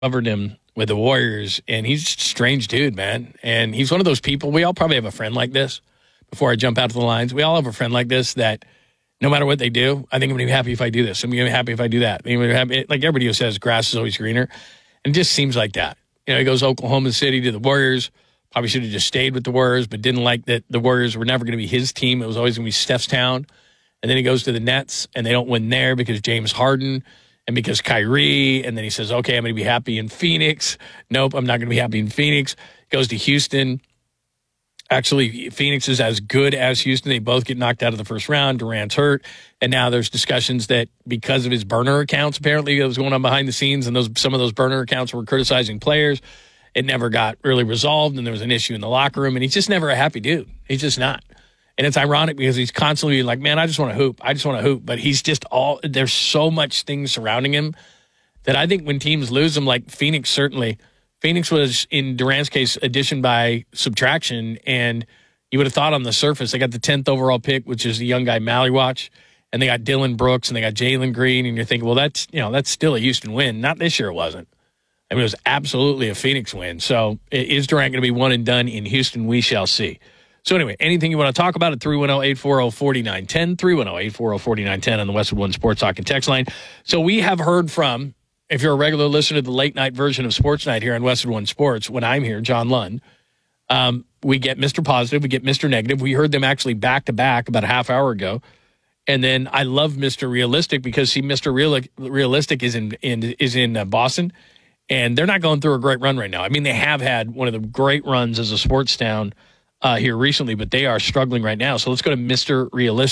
covered him with the Warriors, and he's a strange dude, man. And he's one of those people. We all probably have a friend like this. Before I jump out to the lines, we all have a friend like this that no matter what they do, I think I'm going to be happy if I do this. I'm going to be happy if I do that. Like everybody who says grass is always greener. And it just seems like that. You know, he goes Oklahoma City to the Warriors. Probably should have just stayed with the Warriors, but didn't like that the Warriors were never going to be his team. It was always going to be Steph's town. And then he goes to the Nets, and they don't win there because James Harden and because Kyrie. And then he says, okay, I'm going to be happy in Phoenix. Nope, I'm not going to be happy in Phoenix. Goes to Houston. Actually, Phoenix is as good as Houston. They both get knocked out of the first round. Durant's hurt. And now there's discussions that because of his burner accounts, apparently, that was going on behind the scenes, and some of those burner accounts were criticizing players, it never got really resolved, and there was an issue in the locker room, and he's just never a happy dude. He's just not. And it's ironic because he's constantly like, man, I just want to hoop. I just want to hoop. But he's just there's so much things surrounding him that I think when teams lose him, like Phoenix certainly – Phoenix was, in Durant's case, addition by subtraction, and you would have thought on the surface they got the 10th overall pick, which is the young guy Mallywatch, and they got Dylan Brooks, and they got Jalen Green, and you're thinking, well, that's still a Houston win. Not this year, it wasn't. I mean, it was absolutely a Phoenix win. So is Durant going to be one and done in Houston? We shall see. So anyway, anything you want to talk about at 310-840-4910, 310-840-4910 on the Westwood One Sports Talk and text line. So we have heard from, if you're a regular listener to the late night version of Sports Night here on Westwood One Sports, when I'm here, John Lund, we get Mr. Positive, we get Mr. Negative. We heard them actually back to back about a half hour ago. And then I love Mr. Realistic because, see, Mr. Realistic is in Boston, and they're not going through a great run right now. I mean, they have had one of the great runs as a sports town here recently, but they are struggling right now. So let's go to Mr. Realistic.